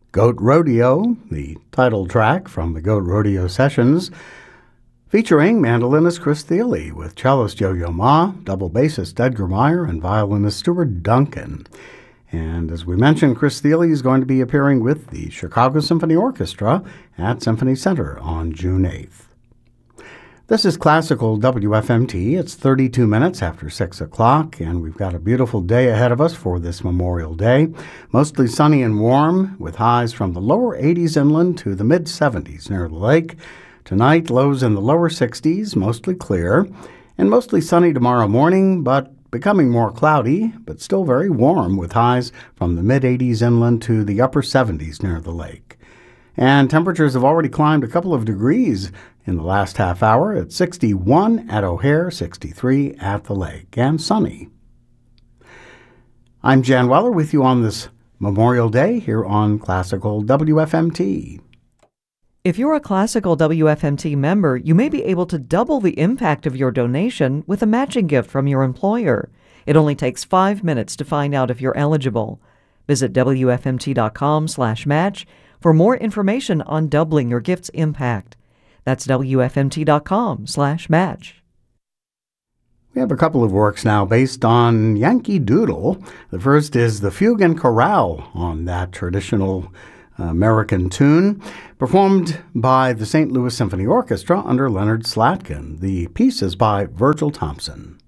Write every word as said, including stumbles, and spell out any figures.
Goat Rodeo, the title track from the Goat Rodeo Sessions, featuring mandolinist Chris Thile with cellist Yo-Yo Ma, double bassist Edgar Meyer, and violinist Stuart Duncan. And as we mentioned, Chris Thile is going to be appearing with the Chicago Symphony Orchestra at Symphony Center on June eighth. This is Classical W F M T. It's thirty-two minutes after six o'clock, and we've got a beautiful day ahead of us for this Memorial Day. Mostly sunny and warm, with highs from the lower eighties inland to the mid-seventies near the lake. Tonight, lows in the lower sixties, mostly clear, and mostly sunny tomorrow morning, but becoming more cloudy, but still very warm, with highs from the mid-eighties inland to the upper seventies near the lake. And temperatures have already climbed a couple of degrees in the last half hour at sixty-one at O'Hare, sixty-three at the lake, and sunny. I'm Jan Weller with you on this Memorial Day here on Classical W F M T. If you're a Classical W F M T member, you may be able to double the impact of your donation with a matching gift from your employer. It only takes five minutes to find out if you're eligible. Visit W F M T dot com slash match for more information on doubling your gift's impact. That's W F M T dot com slash match. We have a couple of works now based on Yankee Doodle. The first is the Fugue and Chorale on that traditional American tune, performed by the Saint Louis Symphony Orchestra under Leonard Slatkin. The piece is by Virgil Thompson.